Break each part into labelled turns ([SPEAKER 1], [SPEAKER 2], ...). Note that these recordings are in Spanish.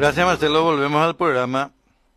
[SPEAKER 1] Gracias, Marcelo. Volvemos al programa.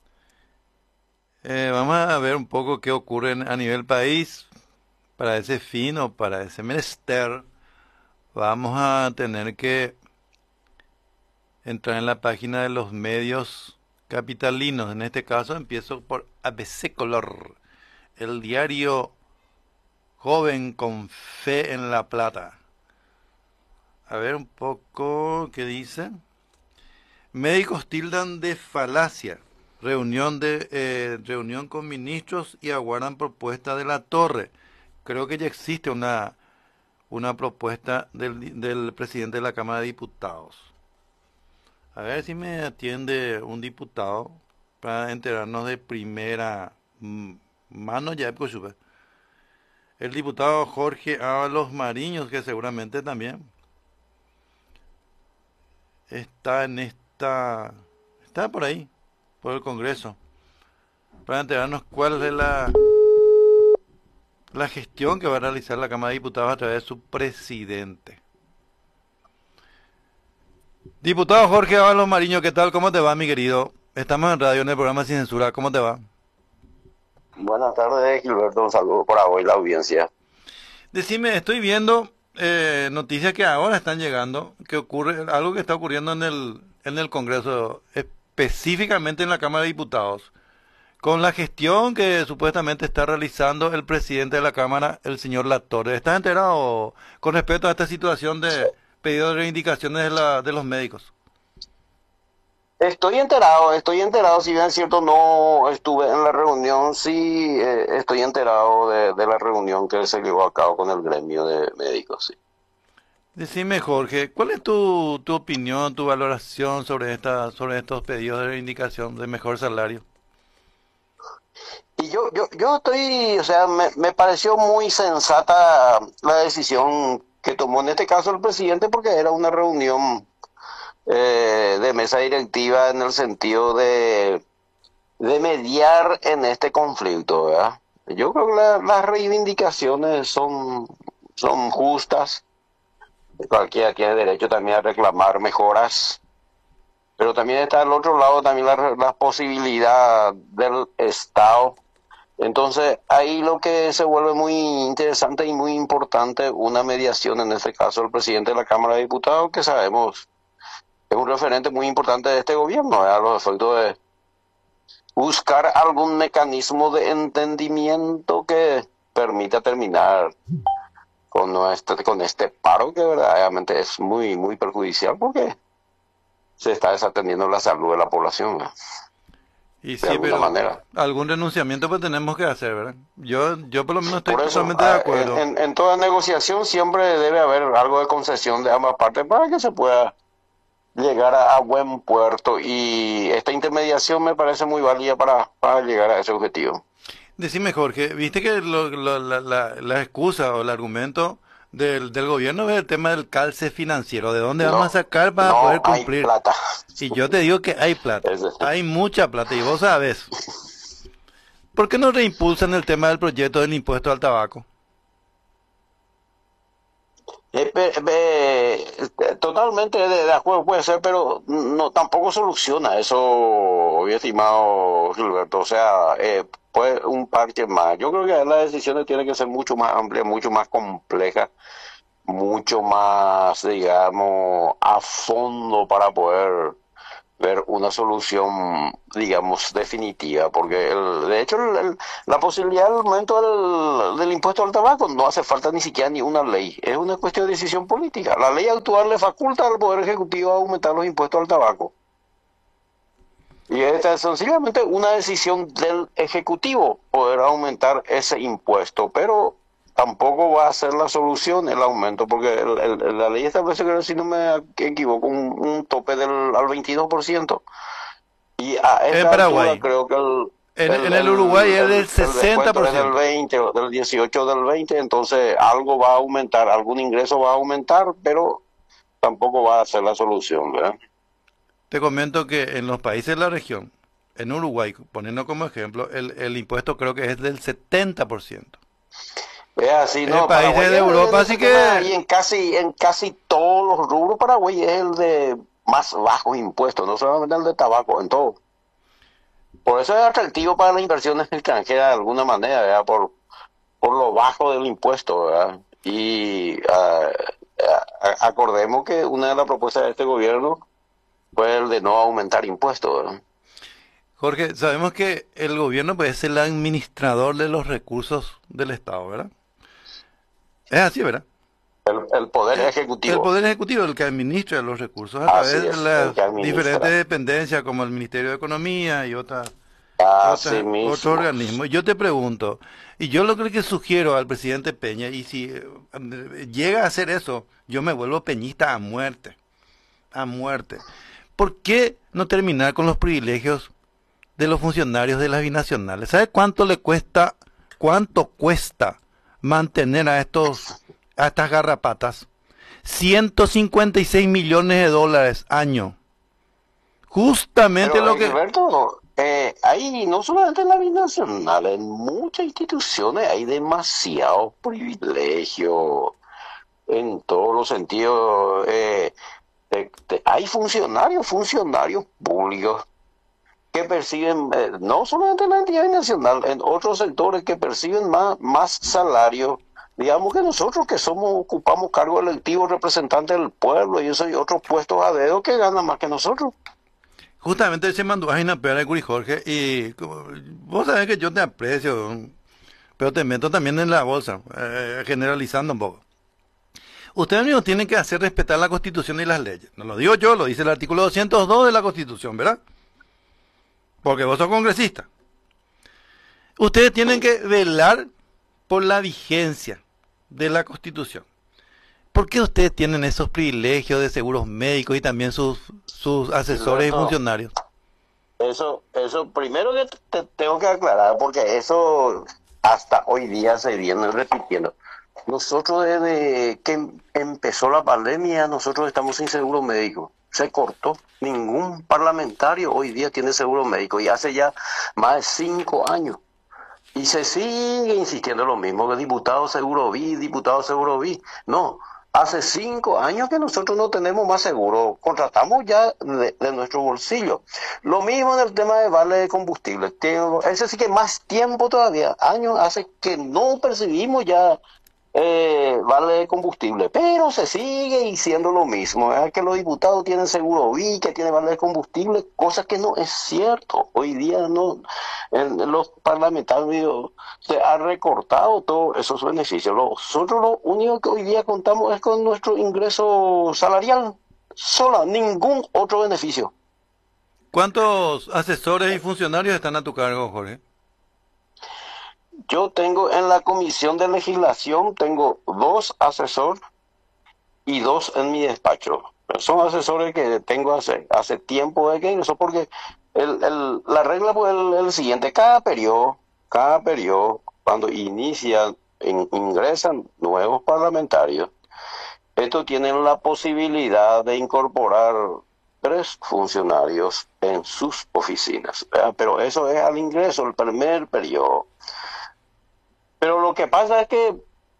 [SPEAKER 1] Vamos a ver un poco qué ocurre a nivel país. Para ese fin o para ese menester, vamos a tener que entrar en la página de los medios capitalinos. En este caso, empiezo por ABC Color, el diario joven con fe en la plata. A ver un poco qué dice. Médicos tildan de falacia. Reunión con ministros y aguardan propuesta de la Torre. Creo que ya existe una propuesta del presidente de la Cámara de Diputados. A ver si me atiende un diputado para enterarnos de primera mano ya. El diputado Jorge Ábalos Mariños, que seguramente también está por ahí, por el Congreso, para enterarnos cuál es la gestión que va a realizar la Cámara de Diputados a través de su presidente. Diputado Jorge Ábalos Mariño, ¿qué tal? ¿Cómo te va, mi querido? Estamos en radio en el programa Sin Censura. ¿Cómo te va?
[SPEAKER 2] Buenas tardes, Gilberto. Un saludo para hoy, la audiencia.
[SPEAKER 1] Decime, estoy viendo noticias que ahora están llegando, que ocurre algo que está ocurriendo en el Congreso, específicamente en la Cámara de Diputados, con la gestión que supuestamente está realizando el presidente de la Cámara, el señor Latorre. ¿Estás enterado con respecto a esta situación de pedido de reivindicaciones de los médicos?
[SPEAKER 2] Estoy enterado, si bien es cierto no estuve en la reunión, sí estoy enterado de la reunión que se llevó a cabo con el gremio de médicos, sí.
[SPEAKER 1] Decime, Jorge, ¿cuál es tu opinión, tu valoración sobre estos pedidos de reivindicación de mejor salario?
[SPEAKER 2] Y yo estoy, o sea, me pareció muy sensata la decisión que tomó en este caso el presidente porque era una reunión de mesa directiva en el sentido de mediar en este conflicto, ¿verdad? Yo creo que las reivindicaciones son justas. Cualquiera tiene derecho también a reclamar mejoras, pero también está al otro lado también la posibilidad del Estado. Entonces, ahí lo que se vuelve muy interesante y muy importante, una mediación, en este caso el presidente de la Cámara de Diputados, que sabemos es un referente muy importante de este gobierno, a los efectos de buscar algún mecanismo de entendimiento que permita terminar con este paro que verdaderamente es muy, muy perjudicial porque se está desatendiendo la salud de la población, ¿no?
[SPEAKER 1] Y
[SPEAKER 2] De
[SPEAKER 1] sí,
[SPEAKER 2] alguna
[SPEAKER 1] pero
[SPEAKER 2] manera.
[SPEAKER 1] algún renunciamiento pues tenemos que hacer, ¿verdad? Yo por lo menos estoy
[SPEAKER 2] Por eso,
[SPEAKER 1] totalmente de acuerdo.
[SPEAKER 2] en toda negociación siempre debe haber algo de concesión de ambas partes para que se pueda llegar a buen puerto, y esta intermediación me parece muy válida para llegar a ese objetivo.
[SPEAKER 1] Decime, Jorge, viste que la excusa o el argumento del gobierno es el tema del calce financiero, ¿de dónde vamos a
[SPEAKER 2] No,
[SPEAKER 1] sacar para
[SPEAKER 2] no
[SPEAKER 1] poder
[SPEAKER 2] hay
[SPEAKER 1] cumplir?
[SPEAKER 2] plata.
[SPEAKER 1] Y yo te digo que hay plata,
[SPEAKER 2] Es decir,
[SPEAKER 1] hay mucha plata y vos sabes. ¿Por qué no reimpulsan el tema del proyecto del impuesto al tabaco?
[SPEAKER 2] totalmente de acuerdo puede ser, pero no tampoco soluciona eso, mi estimado Gilberto. O sea, pues un parche más. Yo creo que las decisiones tienen que ser mucho más amplias, mucho más complejas, mucho más, digamos, a fondo para poder ver una solución, digamos, definitiva, porque de hecho la posibilidad del aumento del impuesto al tabaco no hace falta ni siquiera ni una ley, es una cuestión de decisión política. La ley actual le faculta al Poder Ejecutivo a aumentar los impuestos al tabaco. Y esta es sencillamente una decisión del Ejecutivo poder aumentar ese impuesto, pero tampoco va a ser la solución el aumento, porque la ley establece, que si no me equivoco, un tope al 22%. Y a
[SPEAKER 1] En
[SPEAKER 2] esta altura
[SPEAKER 1] Paraguay,
[SPEAKER 2] creo que
[SPEAKER 1] en el Uruguay es del
[SPEAKER 2] el descuento es del
[SPEAKER 1] 60%.
[SPEAKER 2] 20, o del 18 del 20, entonces algo va a aumentar, algún ingreso va a aumentar, pero tampoco va a ser la solución, ¿verdad?
[SPEAKER 1] Te comento que en los países de la región, en Uruguay, poniendo como ejemplo, el impuesto creo que es del 70%.
[SPEAKER 2] Es así,
[SPEAKER 1] En
[SPEAKER 2] no,
[SPEAKER 1] países
[SPEAKER 2] Paraguay
[SPEAKER 1] de
[SPEAKER 2] en
[SPEAKER 1] Europa, así
[SPEAKER 2] ese tema,
[SPEAKER 1] que
[SPEAKER 2] y en casi todos los rubros, Paraguay es el de más bajos impuestos, no solamente el de tabaco, en todo. Por eso es atractivo para las inversiones extranjeras de alguna manera, ¿verdad? Por lo bajo del impuesto, ¿verdad? Y acordemos que una de las propuestas de este gobierno fue el de no aumentar impuestos, ¿verdad?
[SPEAKER 1] Jorge, sabemos que el gobierno pues, es el administrador de los recursos del Estado, ¿verdad? Es así, ¿verdad?
[SPEAKER 2] El poder
[SPEAKER 1] El
[SPEAKER 2] ejecutivo,
[SPEAKER 1] Poder Ejecutivo es el que administra los recursos a través
[SPEAKER 2] así
[SPEAKER 1] de
[SPEAKER 2] es, el
[SPEAKER 1] las
[SPEAKER 2] que
[SPEAKER 1] diferentes
[SPEAKER 2] administra.
[SPEAKER 1] dependencias como el Ministerio de Economía y
[SPEAKER 2] Así
[SPEAKER 1] otros
[SPEAKER 2] mismo.
[SPEAKER 1] organismos. Yo te pregunto, y yo lo que sugiero al presidente Peña, y si llega a hacer eso, yo me vuelvo peñista a muerte. ¿Por qué no terminar con los privilegios de los funcionarios de las binacionales? ¿Sabe cuánto cuesta mantener a estas garrapatas? 156 millones de dólares año. Justamente
[SPEAKER 2] Pero
[SPEAKER 1] lo que...
[SPEAKER 2] Gilberto, hay no solamente en la binacional, en muchas instituciones hay demasiados privilegios en todos los sentidos. Hay funcionarios públicos que perciben, no solamente en la entidad nacional, en otros sectores que perciben más salario. Digamos que nosotros que ocupamos cargos electivos, representantes del pueblo y eso y otros puestos a dedo que ganan más que nosotros.
[SPEAKER 1] Justamente se mandó a Pera de Curi Jorge y vos sabés que yo te aprecio, pero te meto también en la bolsa, generalizando un poco. Ustedes mismos tienen que hacer respetar la Constitución y las leyes. No lo digo yo, lo dice el artículo 202 de la Constitución, ¿verdad? Porque vos sos congresista. Ustedes tienen que velar por la vigencia de la Constitución. ¿Por qué ustedes tienen esos privilegios de seguros médicos y también sus asesores y
[SPEAKER 2] Gilberto,
[SPEAKER 1] funcionarios?
[SPEAKER 2] eso primero que te tengo que aclarar, porque eso hasta hoy día se viene repitiendo. Nosotros desde que empezó la pandemia, nosotros estamos sin seguro médico. Se cortó. Ningún parlamentario hoy día tiene seguro médico y hace ya más de 5 años. Y se sigue insistiendo lo mismo, que diputado seguro vi. No, hace 5 años que nosotros no tenemos más seguro, contratamos ya de nuestro bolsillo. Lo mismo en el tema de vale de combustible. Ese sí que más tiempo todavía, años hace que no percibimos ya vale de combustible, pero se sigue diciendo lo mismo, ¿verdad? Que los diputados tienen seguro vi, que tienen vale de combustible, cosa que no es cierto. Hoy día no, en los parlamentarios se ha recortado todos esos beneficios. Nosotros lo único que hoy día contamos es con nuestro ingreso salarial, sola, ningún otro beneficio.
[SPEAKER 1] ¿Cuántos asesores y funcionarios están a tu cargo, Jorge?
[SPEAKER 2] Yo tengo en la comisión de legislación, tengo 2 asesores y 2 en mi despacho. Son asesores que tengo hace tiempo de que ingresó, porque la regla pues el siguiente, cada periodo, cuando ingresan nuevos parlamentarios, estos tienen la posibilidad de incorporar 3 funcionarios en sus oficinas, ¿verdad? Pero eso es al ingreso, el primer periodo. Pero lo que pasa es que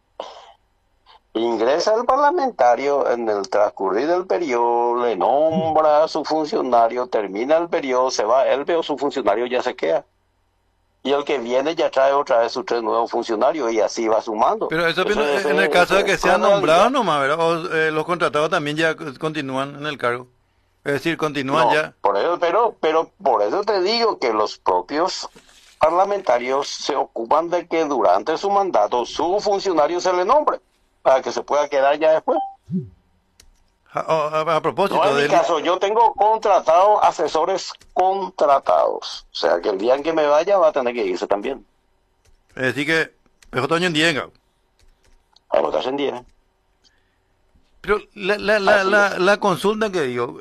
[SPEAKER 2] ingresa el parlamentario en el transcurrir del periodo, le nombra a su funcionario, termina el periodo, se va él, pero su funcionario ya se queda. Y el que viene ya trae otra vez sus 3 nuevos funcionarios y así va sumando.
[SPEAKER 1] Pero eso en el caso
[SPEAKER 2] Eso
[SPEAKER 1] de que
[SPEAKER 2] es una
[SPEAKER 1] sean nombrados
[SPEAKER 2] realidad.
[SPEAKER 1] nomás, ¿verdad? O los contratados también ya continúan en el cargo. Es decir, continúan
[SPEAKER 2] No,
[SPEAKER 1] ya.
[SPEAKER 2] por eso, pero por eso te digo que los propios parlamentarios se ocupan de que durante su mandato su funcionario se le nombre para que se pueda quedar ya después.
[SPEAKER 1] A
[SPEAKER 2] No
[SPEAKER 1] propósito
[SPEAKER 2] es mi
[SPEAKER 1] de...
[SPEAKER 2] caso, yo tengo contratados, asesores contratados. O sea que el día en que me vaya va a tener que irse también.
[SPEAKER 1] Es decir que... Pero Toño Ndienga.
[SPEAKER 2] A votarse en 10.
[SPEAKER 1] Pero
[SPEAKER 2] Así es.
[SPEAKER 1] la consulta que digo,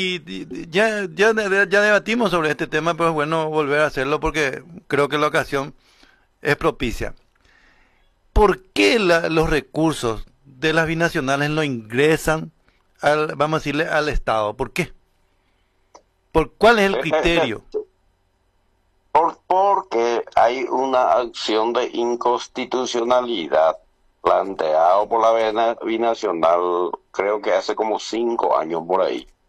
[SPEAKER 1] ya debatimos sobre este tema, pero es bueno volver a hacerlo porque creo que la ocasión es propicia. ¿Por qué los recursos de las binacionales no ingresan vamos a decirle, al Estado? ¿Por qué? ¿Cuál es el criterio?
[SPEAKER 2] Porque hay una acción de inconstitucionalidad planteado por la binacional, creo que hace como 5 años por ahí.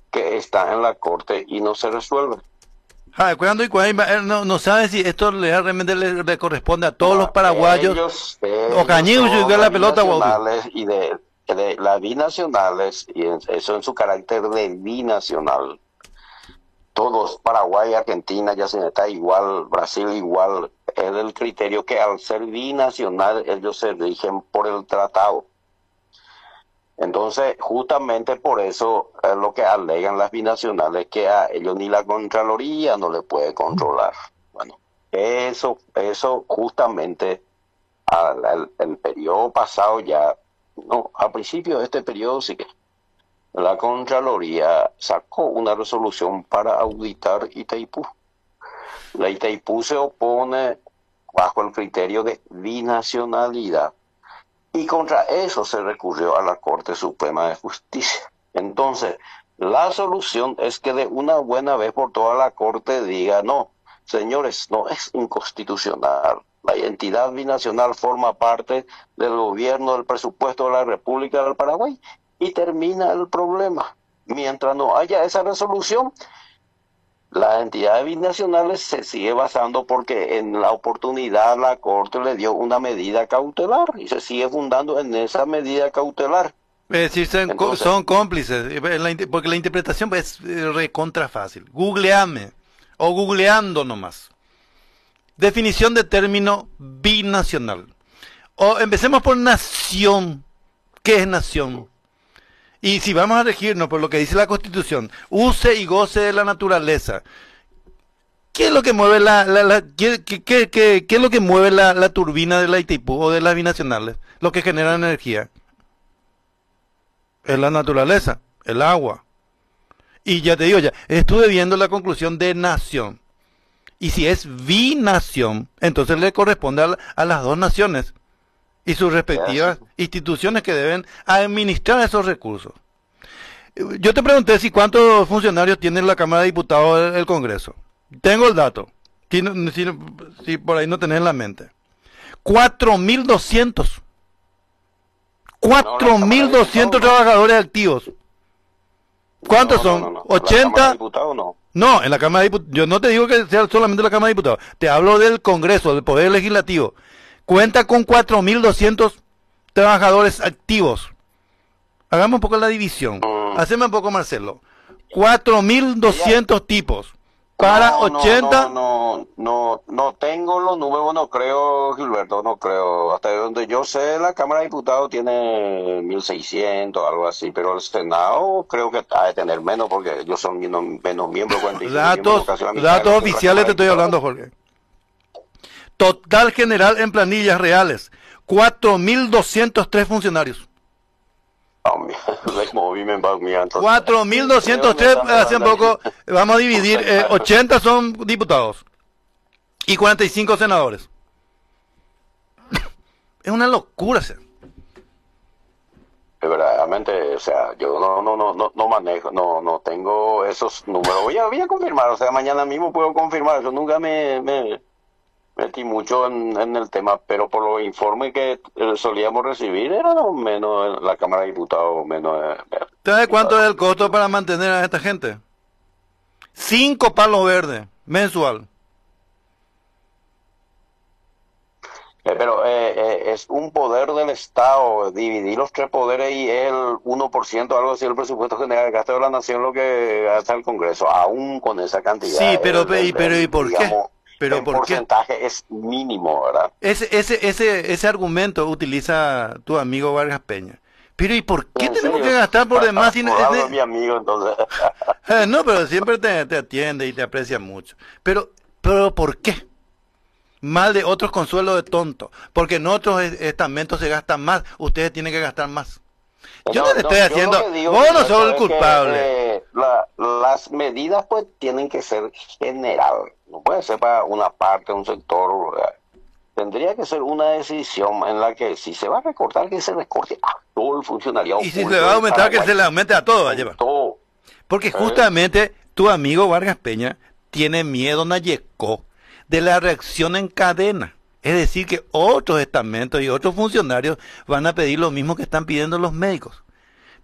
[SPEAKER 2] que está en la corte y no se resuelve.
[SPEAKER 1] ¿Cuándo y cuándo? No sabe si esto realmente le corresponde a todos los
[SPEAKER 2] No,
[SPEAKER 1] paraguayos. O
[SPEAKER 2] ellos
[SPEAKER 1] Cañizo y
[SPEAKER 2] son
[SPEAKER 1] la
[SPEAKER 2] las
[SPEAKER 1] pelota, Guaudio.
[SPEAKER 2] binacionales y de las binacionales, y eso en su carácter de binacional. Todos, Paraguay, Argentina, ya se está igual, Brasil igual, es el criterio que al ser binacional ellos se rigen por el tratado. Entonces, justamente por eso es lo que alegan las binacionales, que a ellos ni la Contraloría no le puede controlar. Bueno, eso justamente el periodo pasado ya, no, a principio de este periodo sí que la Contraloría sacó una resolución para auditar Itaipú. La Itaipú se opone bajo el criterio de binacionalidad y contra eso se recurrió a la Corte Suprema de Justicia. Entonces, la solución es que de una buena vez por todas la Corte diga, no, señores, no es inconstitucional. La entidad binacional forma parte del gobierno, del presupuesto de la República del Paraguay y termina el problema. Mientras no haya esa resolución, las entidades binacionales se sigue basando porque en la oportunidad la Corte le dio una medida cautelar y se sigue fundando en esa medida cautelar.
[SPEAKER 1] Es decir,
[SPEAKER 2] Entonces,
[SPEAKER 1] son cómplices, porque la interpretación es recontra fácil. Googleame, o googleando nomás. Definición de término binacional. O empecemos por nación. ¿Qué es nación? Y si vamos a regirnos por lo que dice la Constitución, use y goce de la naturaleza. ¿Qué es lo que mueve qué es lo que mueve la turbina de la Itaipú o de las binacionales? Lo que genera energía. Es la naturaleza, el agua. Y ya te digo, ya estuve viendo la conclusión de nación. Y si es binación, entonces le corresponde a las dos naciones y sus respectivas instituciones que deben administrar esos recursos. Yo te pregunté si cuántos funcionarios tiene la Cámara de Diputados del Congreso. Tengo el dato. Si por ahí no tenés en la mente. 4.200. 4.200 trabajadores activos. ¿Cuántos son?
[SPEAKER 2] ¿La
[SPEAKER 1] 80.
[SPEAKER 2] Cámara de Diputados no?
[SPEAKER 1] No, en la Cámara de Diputados. Yo no te digo que sea solamente la Cámara de Diputados. Te hablo del Congreso, del Poder Legislativo. Cuenta con 4.200 trabajadores activos. Hagamos un poco la división. Haceme un poco, Marcelo. 4.200 tipos. Para 80.
[SPEAKER 2] No tengo los números, no creo, Gilberto, no creo. Hasta donde yo sé, la Cámara de Diputados tiene 1.600, algo así, pero el Senado creo que ha de tener menos porque ellos son menos miembros.
[SPEAKER 1] Datos oficiales te estoy hablando, Jorge. Total general en planillas reales, 4.203 funcionarios. 4.203, hace un poco, vamos a dividir, 80 son diputados y 45 senadores. Es una locura, ¿sí?
[SPEAKER 2] Verdaderamente, o sea, yo no manejo, no tengo esos números. Voy a confirmar, o sea, mañana mismo puedo confirmar. Yo nunca me metí mucho en el tema, pero por los informes que solíamos recibir, era menos la Cámara de Diputados, menos.
[SPEAKER 1] ¿Sabes cuánto es el costo para mantener a esta gente? 5 palos verdes mensual.
[SPEAKER 2] Pero es un poder del Estado, dividir los tres poderes y el 1%, algo así, el presupuesto general de gasto de la nación, lo que gasta el Congreso, aún con esa cantidad.
[SPEAKER 1] Sí, pero ¿y por qué? Pero
[SPEAKER 2] el porcentaje es mínimo, ¿verdad?
[SPEAKER 1] Ese argumento utiliza tu amigo Vargas Peña. Pero ¿y por qué tenemos que gastar por demás?
[SPEAKER 2] Mi amigo, entonces.
[SPEAKER 1] No, pero siempre te atiende y te aprecia mucho. Pero ¿por qué? Mal de otros consuelo de tonto. Porque en otros estamentos se gasta más. Ustedes tienen que gastar más. Yo no le estoy haciendo... Vos no sos el culpable.
[SPEAKER 2] Las medidas pues tienen que ser generales. No puede ser para una parte, un sector. Tendría que ser una decisión en la que si se va a recortar, que se recorte a todo el funcionariado.
[SPEAKER 1] Y si se va a aumentar, que se le aumente a todo.
[SPEAKER 2] Todo.
[SPEAKER 1] Porque justamente tu amigo Vargas Peña tiene miedo, Nayeco, de la reacción en cadena. Es decir, que otros estamentos y otros funcionarios van a pedir lo mismo que están pidiendo los médicos.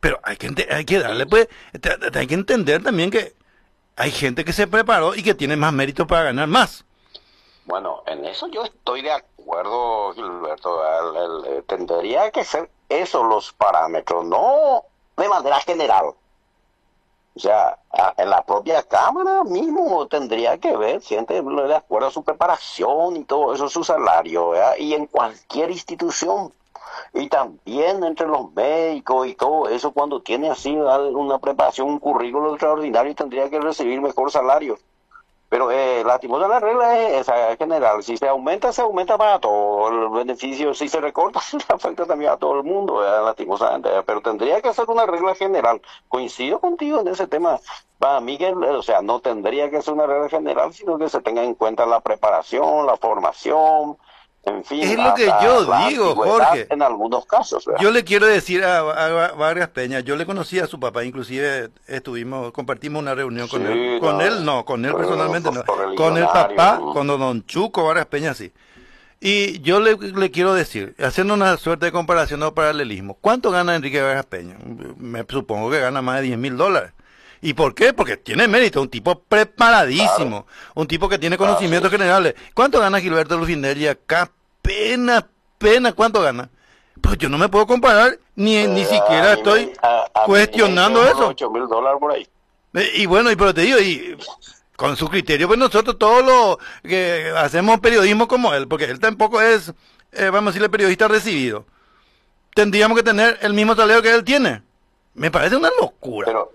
[SPEAKER 1] Pero hay que darle, pues, hay que entender también que hay gente que se preparó y que tiene más mérito para ganar más.
[SPEAKER 2] Bueno, en eso yo estoy de acuerdo, Gilberto. Tendría que ser esos los parámetros, no de manera general. O sea, en la propia Cámara mismo tendría que ver, gente de acuerdo a su preparación y todo eso, su salario, ¿verdad? Y en cualquier institución. Y también entre los médicos y todo eso, cuando tiene así una preparación, un currículo extraordinario, tendría que recibir mejor salario. Pero lastimosa la regla es esa, es general. Si se aumenta para todo. El beneficio, si se recorta, se afecta también a todo el mundo, lastimosamente. Pero tendría que ser una regla general. Coincido contigo en ese tema. Para mí, o sea, no tendría que ser una regla general, sino que se tenga en cuenta la preparación, la formación, en fin,
[SPEAKER 1] Es lo que
[SPEAKER 2] hasta
[SPEAKER 1] yo
[SPEAKER 2] la
[SPEAKER 1] digo,
[SPEAKER 2] antigüedad
[SPEAKER 1] Jorge.
[SPEAKER 2] en algunos casos, ¿verdad?
[SPEAKER 1] Yo le quiero decir a Vargas Peña, yo le conocí a su papá, inclusive compartimos una reunión
[SPEAKER 2] Sí,
[SPEAKER 1] con él personalmente no, con el
[SPEAKER 2] correligionario.
[SPEAKER 1] papá, con don Chuco Vargas Peña sí. Y yo le quiero decir, haciendo una suerte de comparación o paralelismo, ¿cuánto gana Enrique Vargas Peña? Me supongo que gana más de $10.000. ¿Y por qué? Porque tiene mérito, un tipo preparadísimo, un tipo que tiene conocimientos generales. ¿Cuánto gana Gilberto Lufinelli acá? Pena, ¿cuánto gana? Pues yo no me puedo comparar, ni siquiera estoy cuestionando eso.
[SPEAKER 2] $8.000 por ahí.
[SPEAKER 1] Y bueno, pero te digo, y con su criterio, pues nosotros todos los que hacemos periodismo como él, porque él tampoco es, vamos a decirle, periodista recibido, tendríamos que tener el mismo salario que él tiene. Me parece una locura.
[SPEAKER 2] Pero,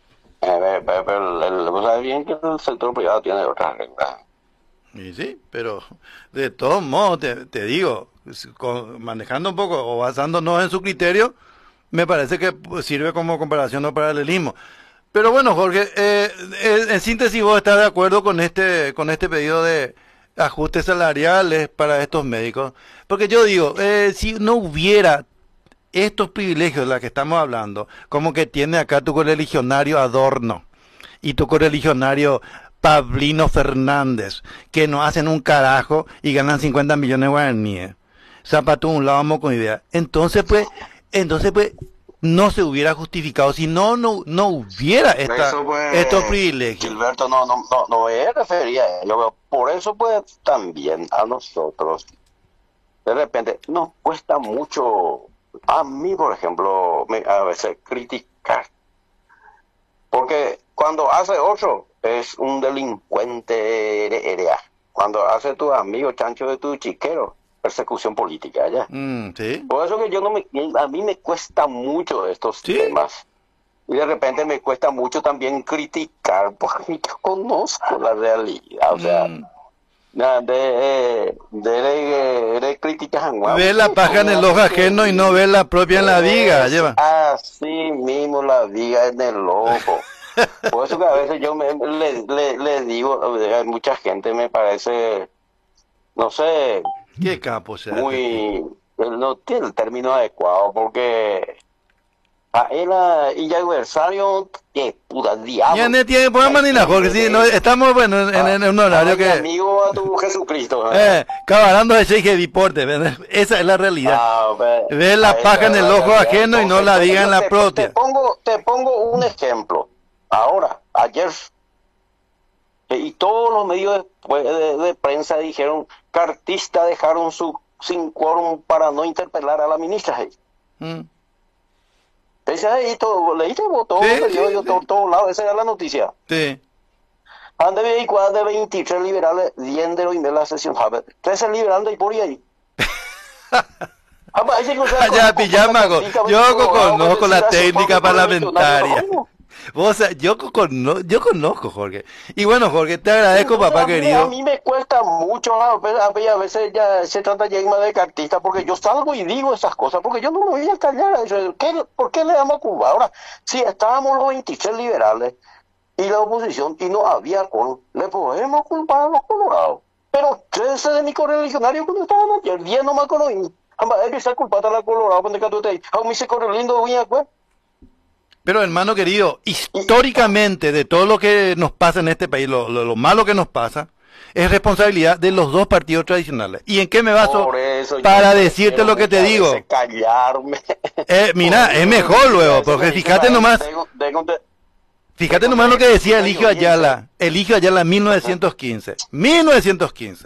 [SPEAKER 2] vos sabés bien que el sector privado tiene otras reglas.
[SPEAKER 1] Y sí, pero de todos modos, te digo, manejando un poco o basándonos en su criterio, me parece que sirve como comparación o paralelismo. Pero bueno, Jorge, en síntesis, ¿vos estás de acuerdo con este pedido de ajustes salariales para estos médicos? Porque yo digo, si no hubiera estos privilegios de los que estamos hablando, como que tiene acá tu correligionario Adorno y tu correligionario Pablino Fernández, que no hacen un carajo y ganan 50 millones de guaraníes. Zapato un lado, vamos con idea. Entonces pues, no se hubiera justificado si no hubiera
[SPEAKER 2] Eso pues,
[SPEAKER 1] estos privilegios.
[SPEAKER 2] Gilberto, no me refería a ello. Por eso pues también a nosotros, de repente, nos cuesta mucho, a mí por ejemplo, a veces criticar. Porque cuando hace otro, es un delincuente herea. Cuando hace tu amigo chancho de tu chiquero, persecución política, ¿ya?
[SPEAKER 1] Sí.
[SPEAKER 2] Por eso que a mí me cuesta mucho estos temas. Y de repente me cuesta mucho también criticar, porque yo conozco la realidad. O sea, de críticas
[SPEAKER 1] Ve la paja en el ojo ajeno y no ve la propia en la viga, lleva.
[SPEAKER 2] Así mismo la viga en el ojo. Por eso que a veces yo le digo, a mucha gente me parece, no sé,
[SPEAKER 1] qué capo sea,
[SPEAKER 2] no tiene el término adecuado, porque a él y ya adversario, que puta diablo.
[SPEAKER 1] Ya no tiene problema ni la Jorge, sí, no, estamos bueno en un horario que
[SPEAKER 2] amigo a tu Jesucristo.
[SPEAKER 1] cabalando de Sheikh Deporte, esa es la realidad. Ve la paja en el ojo ajeno y no la diga en la propia.
[SPEAKER 2] Te pongo un ejemplo. Ahora, ayer, y todos los medios de prensa dijeron, cartistas dejaron sin quórum para no interpelar a la ministra. Leíste todo, todos lados, esa era la noticia.
[SPEAKER 1] Sí.
[SPEAKER 2] Ande de 23 liberales, 10 de hoy de la sesión, 13 liberales y por ahí.
[SPEAKER 1] Allá pijamago, yo conozco la técnica parlamentaria. Yo conozco, Jorge. Y bueno, Jorge, te agradezco, papá querido.
[SPEAKER 2] A mí me cuesta mucho, a veces ya se trata ya más de cartista, porque yo salgo y digo esas cosas, porque yo no me voy a callar. ¿Por qué le damos a Cuba? Ahora, si estábamos los 23 liberales y la oposición y no había quórum, le podemos culpar a los colorados. Pero 13 de mi correligionario cuando estaban ayer, 10 nomás con los indios. Ellos se culpan a la colorada, cuando te a mí se corre lindo,
[SPEAKER 1] Pero hermano querido, históricamente de todo lo que nos pasa en este país, lo malo que nos pasa, Es responsabilidad de los dos partidos tradicionales. ¿Y en qué me baso
[SPEAKER 2] Por eso
[SPEAKER 1] para
[SPEAKER 2] yo
[SPEAKER 1] decirte
[SPEAKER 2] prefiero
[SPEAKER 1] lo que te
[SPEAKER 2] muchas
[SPEAKER 1] digo?
[SPEAKER 2] veces callarme.
[SPEAKER 1] Mira,
[SPEAKER 2] Por
[SPEAKER 1] es
[SPEAKER 2] eso
[SPEAKER 1] mejor
[SPEAKER 2] muchas
[SPEAKER 1] luego,
[SPEAKER 2] veces
[SPEAKER 1] porque
[SPEAKER 2] me dicen, "Ay,
[SPEAKER 1] fíjate
[SPEAKER 2] tengo
[SPEAKER 1] nomás lo que decía Eligio
[SPEAKER 2] unirse".
[SPEAKER 1] Ayala. Eligio Ayala 1915. 1915.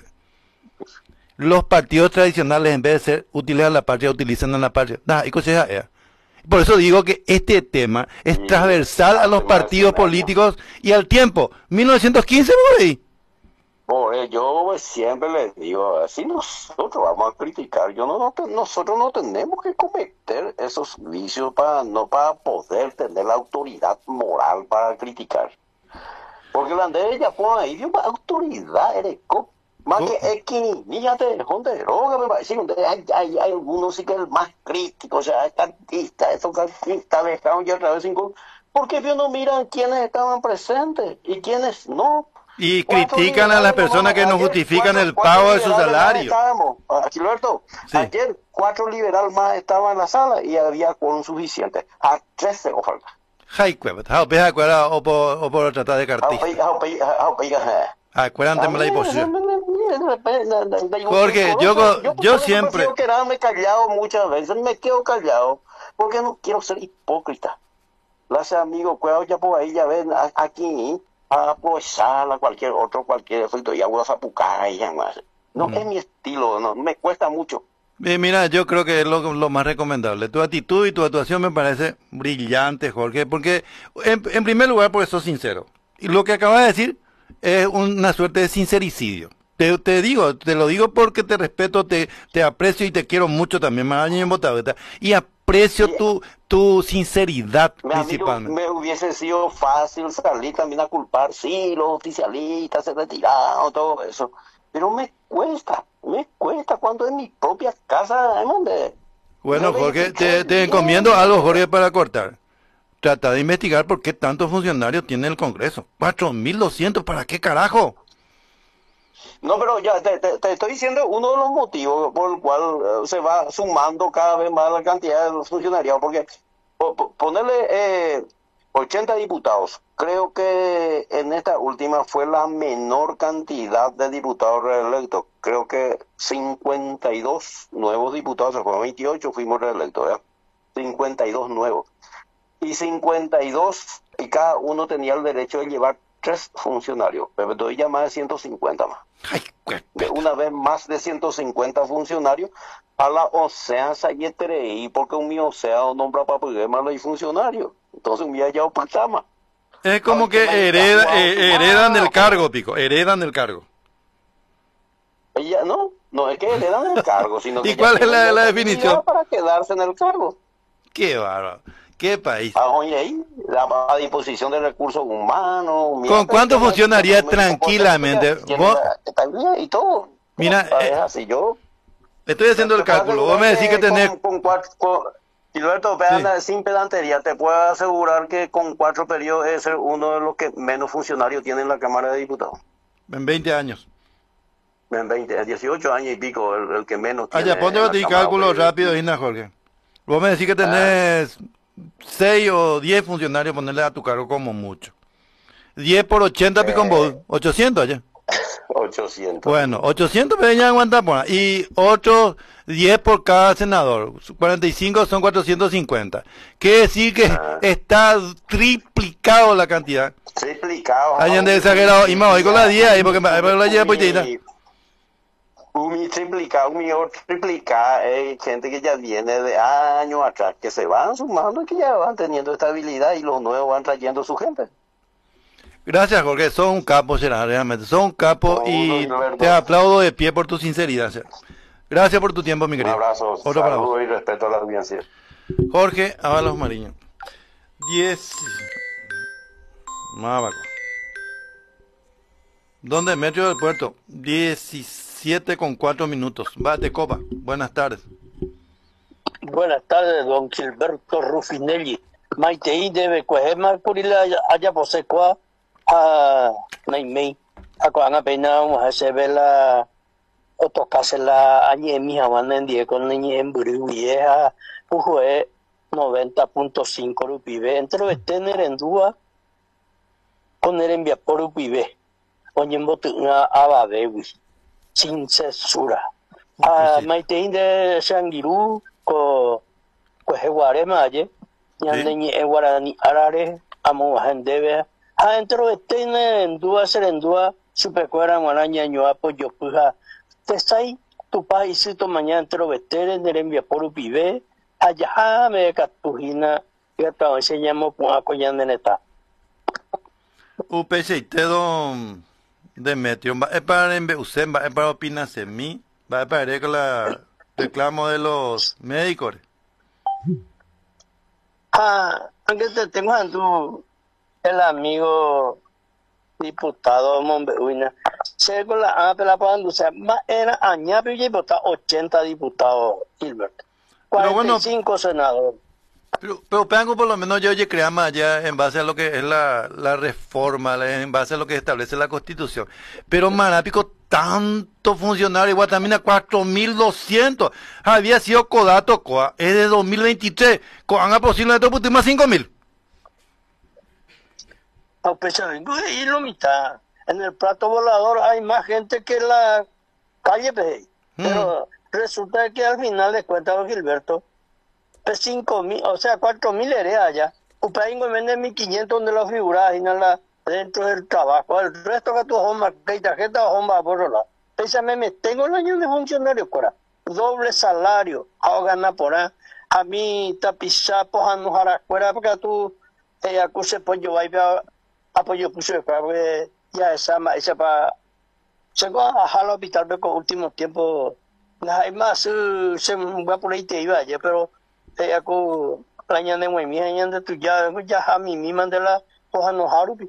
[SPEAKER 1] Los partidos tradicionales, en vez de ser útiles a la patria, utilizan a la patria. Nah, y cosas así. Por eso digo que este tema es
[SPEAKER 2] Y
[SPEAKER 1] transversal a los
[SPEAKER 2] hace más de
[SPEAKER 1] partidos
[SPEAKER 2] 100 años.
[SPEAKER 1] políticos y al tiempo. 1915 por ahí.
[SPEAKER 2] Yo siempre les digo, así nosotros vamos a criticar, nosotros no tenemos que cometer esos vicios para poder tener la autoridad moral para criticar. Porque la de ella pone ahí, una autoridad, eres más que X, níjate, donde droga, me parece, hay algunos sí que es el más crítico, o sea, estos artistas dejaron ya otra vez sin. Porque ellos no miran quiénes estaban presentes y quiénes no.
[SPEAKER 1] Y
[SPEAKER 2] Cuatro
[SPEAKER 1] critican a las
[SPEAKER 2] liberales
[SPEAKER 1] personas
[SPEAKER 2] nomás,
[SPEAKER 1] que no
[SPEAKER 2] ayer
[SPEAKER 1] justifican el
[SPEAKER 2] cuatro
[SPEAKER 1] pago de su
[SPEAKER 2] liberales más
[SPEAKER 1] salario.
[SPEAKER 2] estábamos, Gilberto,
[SPEAKER 1] Sí.
[SPEAKER 2] ayer 4 liberales más estaban en la sala y había quórum suficiente. A 13 ofertas.
[SPEAKER 1] Hay cuevas. Ves a cueva o por tratar de cartista. Acuérdate la posición. Jorge, yo
[SPEAKER 2] Yo
[SPEAKER 1] siempre.
[SPEAKER 2] prefiero quedarme callado muchas veces, me quedo callado, porque no quiero ser hipócrita. Las amigos, cuidado ya por ahí, ya ven, aquí, a aprovechar a cualquier efecto, y hago la zapucada y demás. No es mi estilo, no, me cuesta mucho.
[SPEAKER 1] Mira, yo creo que es lo más recomendable. Tu actitud y tu actuación me parece brillante, Jorge, porque en primer lugar, porque sos sincero. Y lo que acabas de decir es una suerte de sincericidio. Te lo digo porque te respeto, te aprecio y te quiero mucho también, más años en Botaveta, y aprecio
[SPEAKER 2] Y,
[SPEAKER 1] tu sinceridad
[SPEAKER 2] mi amigo,
[SPEAKER 1] principalmente.
[SPEAKER 2] me hubiese sido fácil salir también a culpar, sí, los oficialistas se retiraron, todo eso. Pero me cuesta cuando en mi propia casa, ¿en dónde? Me
[SPEAKER 1] Bueno, Jorge,
[SPEAKER 2] verifiqué
[SPEAKER 1] te
[SPEAKER 2] bien.
[SPEAKER 1] encomiendo algo, Jorge, para cortar. Trata de investigar por qué tantos funcionarios tiene el Congreso. 4.200, ¿para qué carajo?
[SPEAKER 2] No, pero ya te estoy diciendo uno de los motivos por el cual se va sumando cada vez más la cantidad de funcionarios, porque ponerle 80 diputados, creo que en esta última fue la menor cantidad de diputados reelectos. Creo que 52 nuevos diputados, se fueron 28, fuimos reelectos, ¿verdad? 52 nuevos. Y 52, y cada uno tenía el derecho de llevar 3 funcionarios, pero doy ya más de 150 más.
[SPEAKER 1] Ay, qué
[SPEAKER 2] De
[SPEAKER 1] pedo.
[SPEAKER 2] una vez más de 150 funcionarios a la OSEA y porque un mío OSEA nombra para poder más los funcionarios. Entonces un día ya optama.
[SPEAKER 1] Es como que heredan el cargo, Pico, heredan el cargo.
[SPEAKER 2] Ella no es que le dan el cargo, sino
[SPEAKER 1] ¿Y
[SPEAKER 2] que ya
[SPEAKER 1] cuál es
[SPEAKER 2] tienen
[SPEAKER 1] la
[SPEAKER 2] legitimidad
[SPEAKER 1] definición?
[SPEAKER 2] para quedarse en el cargo.
[SPEAKER 1] Qué bárbaro, qué país.
[SPEAKER 2] Oye, ahí, a disposición de recursos humanos,
[SPEAKER 1] ¿Con cuánto funcionaría tranquilamente?
[SPEAKER 2] tiene
[SPEAKER 1] Vos,
[SPEAKER 2] la estabilidad y todo.
[SPEAKER 1] mira,
[SPEAKER 2] Es así, yo
[SPEAKER 1] estoy haciendo el
[SPEAKER 2] te puedo
[SPEAKER 1] cálculo. Vos me
[SPEAKER 2] asegurar
[SPEAKER 1] decís que
[SPEAKER 2] que
[SPEAKER 1] tenés...
[SPEAKER 2] Gilberto,
[SPEAKER 1] Sí,
[SPEAKER 2] sin pedantería, te puedo asegurar que con 4 periodos es ser uno de los que menos funcionarios tiene en la Cámara de Diputados.
[SPEAKER 1] en 20 años.
[SPEAKER 2] En 18 años y pico, el que menos tiene
[SPEAKER 1] Allá, ponte
[SPEAKER 2] en la
[SPEAKER 1] tu
[SPEAKER 2] Cámara.
[SPEAKER 1] cálculo rápido, Ina Jorge. Vos me decís que
[SPEAKER 2] Ah,
[SPEAKER 1] tenés 6 o 10 funcionarios, ponerle a tu cargo como mucho. 10 por 80 picón vos, 800 allá.
[SPEAKER 2] 800.
[SPEAKER 1] Bueno, 800 peñas aguantar por ahí. Y otros 10 por cada senador. 45 son 450. Quiere decir que
[SPEAKER 2] Ah,
[SPEAKER 1] está triplicado la cantidad.
[SPEAKER 2] triplicado.
[SPEAKER 1] Hayan de exagerado. Y me voy con la 10 ahí porque me la llevo pues
[SPEAKER 2] Triplicar, gente que ya viene de años atrás, que se van sumando y que ya van teniendo estabilidad y los nuevos van trayendo su gente.
[SPEAKER 1] Gracias, Jorge. Sos un capo, será, realmente. Sos un capo
[SPEAKER 2] Todo,
[SPEAKER 1] y te
[SPEAKER 2] Gilberto.
[SPEAKER 1] aplaudo de pie por tu sinceridad. Será. Gracias por tu tiempo, mi
[SPEAKER 2] Un
[SPEAKER 1] querido.
[SPEAKER 2] abrazo,
[SPEAKER 1] Otro para vos.
[SPEAKER 2] saludo y respeto a la audiencia.
[SPEAKER 1] Jorge Ábalos Mariño. 10. Más abajo. ¿Dónde? Metro del Puerto. 17:04. Va, de copa. Buenas tardes.
[SPEAKER 3] Buenas tardes, don Gilberto Rufinelli. Maitei debe coger curila allá posecua a Naimei. A cuando apenas se ve la otocase la añemi jaman die con niña en Buruvieja, fue 90.5 rupibe. Entre tener en dúa con el envía por rupibe. Oñembotunga Ababewi, sin censura. A Maitein de Shangiru, Cojeguaremaye, Yandeñi Guarani Arare, Amuhandebe, a entro en dúa serendúa, Supercuera Maraña, Ñoapo, Yopuja, Tesai, tu país, tu mañana entro vetere, Nerembia por Upibe, allá me catujina, y hasta enseñamos Puaco Yandeneta.
[SPEAKER 1] Upeceitedo Demetrio, es para usted, es para opinar de mí, va para que la reclamo de los médicos.
[SPEAKER 3] Aunque te tengo a tu el amigo diputado Monbehuina, se con la apela para o sea, era añapo y vota 80 diputados, Gilbert. 45 bueno, senadores.
[SPEAKER 1] Pero Pango, por lo menos yo creamos allá en base a lo que es la reforma, en base a lo que establece la Constitución. Pero Marápico, tanto funcionario, Guatamina 4.200. Había sido Codato, Coa, es de 2023. Coan a posible de todo más 5.000.
[SPEAKER 3] No, pues y lo mitad. En el plato volador hay más gente que en la calle, pero resulta que al final de cuentas, Gilberto, 5.000, o sea, 4.000 eres allá. Upaingo vende 1.500 donde lo figuras dentro del trabajo. El resto que tu homba, que tarjeta homba por la. Pésame, me tengo el año de funcionario, cora. Doble salario, a ganar por ahí. A mí, tapizapos, a no jaracuera, porque tú, acuse pollo, apoyo puso de ya esa para. Se va a bajar al hospital, pero con último tiempo, hay más, se va por ahí te iba allá, pero. Aku lañan de muy bien, de tu ya a mí misma de la hoja no harupi.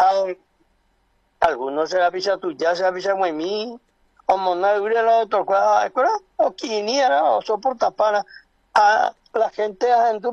[SPEAKER 3] Algunos se avisa tu ya se avisa muy bien, o mona hubiera la otra cosa, o quiniera, o soporta para a la gente a gente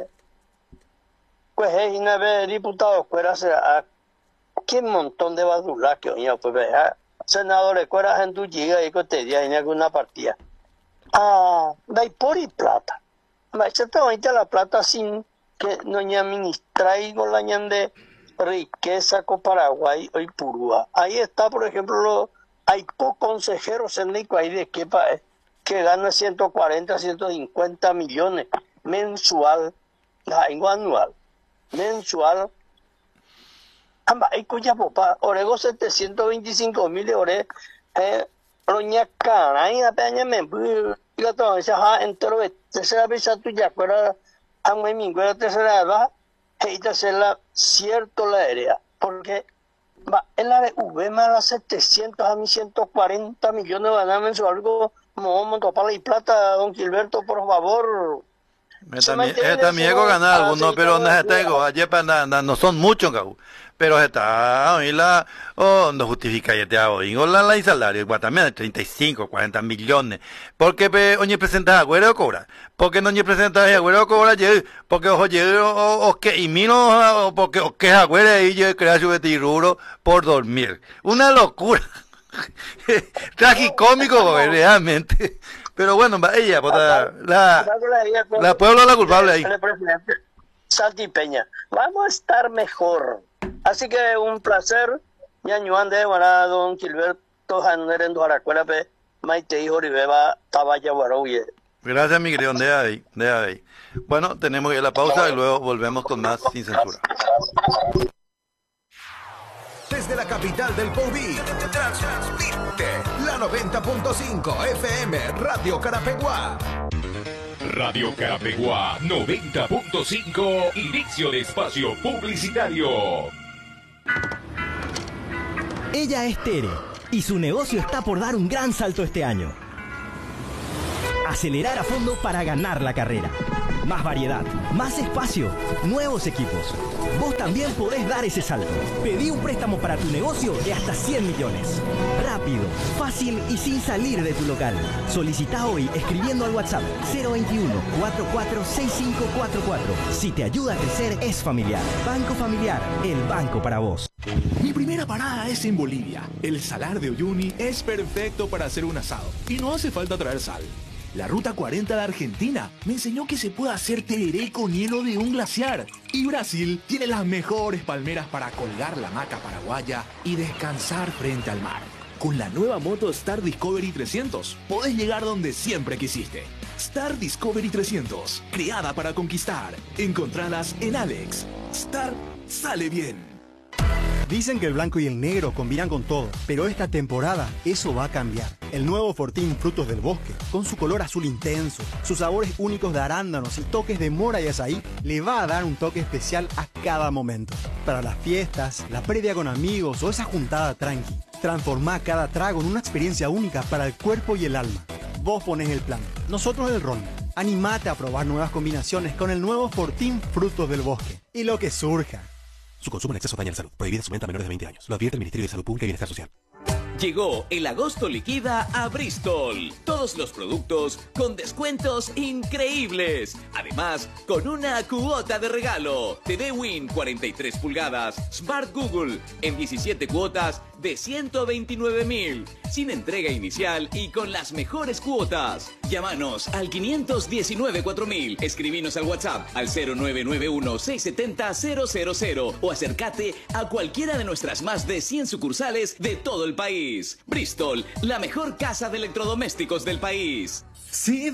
[SPEAKER 3] pues es una vez diputado fuera a qué montón de badula que oña pues senadores fuera gente llega y que te día en alguna partida. Da por y plata. Exactamente la plata sin que no administra y con la de riqueza con Paraguay y Purúa. Ahí está, por ejemplo, hay consejeros en el país de que gana 140, 150 millones mensual, anual, mensual. Hay cuya popa, orego 725.000 ore, roña cara, y apenas me yo todo ese entero tercera vez a tu ya fuera a muy mingo tercera va y tercera cierto la área porque va en la de V más las 700 a 140 millones van a mensual algo como para y plata don Gilberto por favor
[SPEAKER 1] también he ganado algunos pero no tengo ayer no son muchos pero está hoy no justifica ya te hago y la y salario también de 35 40 millones porque oye presenta agüero cobra porque no presenta agüero cobra porque oye o que y mino o porque o que agüero y yo crea su betiruro por dormir una locura tragicómico realmente pero bueno ella la pueblo la culpable ahí
[SPEAKER 3] Santi Peña vamos a estar mejor. Así que un placer, ñañuan de don Gilberto Janer en Duaracuela, Maite hijo Ribeba, Tabaya Guarouye.
[SPEAKER 1] Gracias, mi querido, de ahí. Bueno, tenemos que la pausa y luego volvemos con más sin censura.
[SPEAKER 4] Desde la capital del Poví, transmite la 90.5 FM Radio Carapeguá.
[SPEAKER 5] Radio Carapeguá 90.5, inicio de espacio publicitario.
[SPEAKER 6] Ella es Tere y su negocio está por dar un gran salto este año. Acelerar a fondo para ganar la carrera. Más variedad, más espacio, nuevos equipos. Vos también podés dar ese salto. Pedí un préstamo para tu negocio de hasta 100 millones. Rápido, fácil y sin salir de tu local. Solicita hoy escribiendo al WhatsApp 021 446544. Si te ayuda a crecer, es familiar. Banco Familiar, el banco para vos.
[SPEAKER 7] Mi primera parada es en Bolivia. El salar de Uyuni es perfecto para hacer un asado y no hace falta traer sal. La Ruta 40 de Argentina me enseñó que se puede hacer tereré con hielo de un glaciar. Y Brasil tiene las mejores palmeras para colgar la hamaca paraguaya y descansar frente al mar. Con la nueva moto Star Discovery 300, podés llegar donde siempre quisiste. Star Discovery 300, creada para conquistar. Encontradas en Alex. Star sale bien.
[SPEAKER 8] Dicen que el blanco y el negro combinan con todo, pero esta temporada eso va a cambiar. El nuevo Fortín Frutos del Bosque, con su color azul intenso, sus sabores únicos de arándanos y toques de mora y azaí, le va a dar un toque especial a cada momento. Para las fiestas, la previa con amigos o esa juntada tranqui, transformá cada trago en una experiencia única para el cuerpo y el alma. Vos ponés el plan, nosotros el rol. Animate a probar nuevas combinaciones con el nuevo Fortín Frutos del Bosque. Y lo que surja.
[SPEAKER 9] Su consumo en exceso daña la salud. Prohibida su venta a menores de 20 años. Lo advierte el Ministerio de Salud Pública y Bienestar Social.
[SPEAKER 10] Llegó el agosto liquida a Bristol. Todos los productos con descuentos increíbles. Además, con una cuota de regalo. TV Win 43 pulgadas, Smart Google en 17 cuotas de 129.000. Sin entrega inicial y con las mejores cuotas. Llámanos al 519-4000. Escribinos al WhatsApp al 0991-670-000 o acércate a cualquiera de nuestras más de 100 sucursales de todo el país. Bristol, la mejor casa de electrodomésticos del país.
[SPEAKER 7] Sí.